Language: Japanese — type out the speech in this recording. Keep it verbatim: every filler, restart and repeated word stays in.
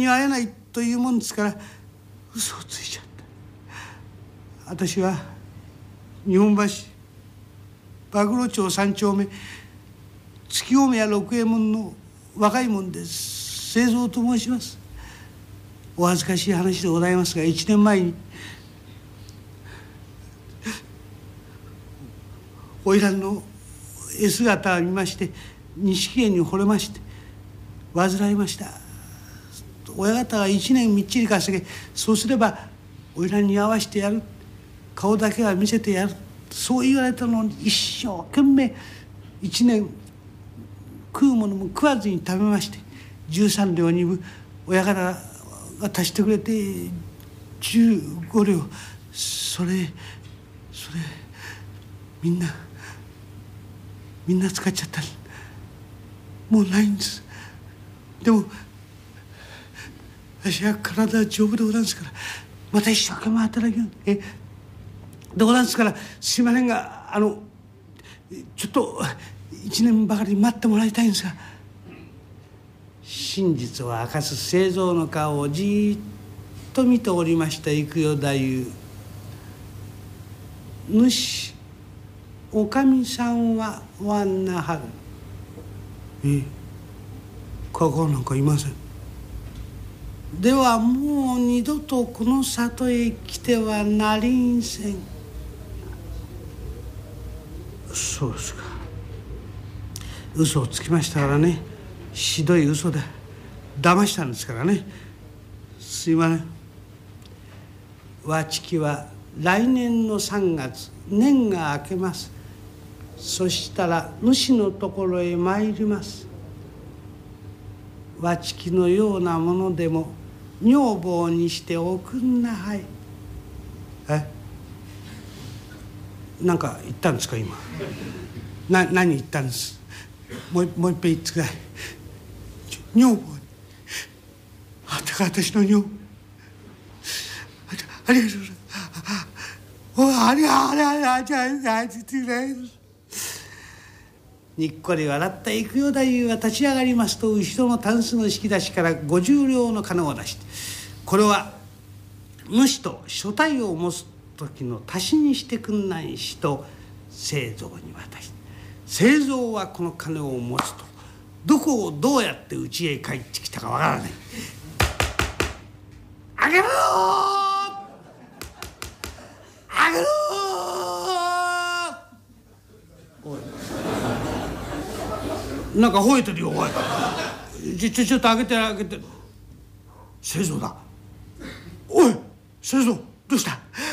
に会えないというもんですから嘘をついちゃった。私は日本橋馬黒町三丁目月大宮六右衛門の若いもんです。清蔵と申します。お恥ずかしい話でございますが、一年前に花魁の絵姿を見まして錦絵に惚れまして患いました。親方が一年みっちり稼げ、そうすれば花魁に合わせてやる、顔だけは見せてやる、そう言われたのに一生懸命一年食うものも食わずに食べまして、十三両二分親方が足してくれて十五両、それそれみんなみんな使っちゃった。もうないんです。でも私は体は丈夫でございますから、また一生懸命働きえでございますから、すいませんが、あのちょっと一年ばかり待ってもらいたいんですが。真実を明かす清蔵の顔をじっと見ておりました幾代太夫。主おかみさんはおあんなはる。ええ、かかなんかいません。ではもう二度とこの里へ来てはなりんせん。そうですか。嘘をつきましたからね。ひどい嘘で騙したんですからね。すいません。わちきは来年のさんがつ年が明けます。そしたら主のところへ参ります。わちきのようなものでも女房にしておくんなはい。え、なんか言ったんですか今。な何言ったんです。もうもう一遍言ってください。女房に、あたか私の女房、ありがとうございます。ありがとうございます。にっこり笑った幾代太夫が立ち上がりますと、後ろのタンスの引き出しから五十両の金を出して、これは主と所帯を持つ時の足しにしてくんないしと清蔵に渡して、清蔵はこの金を持つとどこをどうやって家へ帰ってきたかわからない。あげろーあげろー。おい、なんか吠えてるよ。おい、ちょちょちょっと開けて開けて。清蔵だ。おい清蔵、どうした。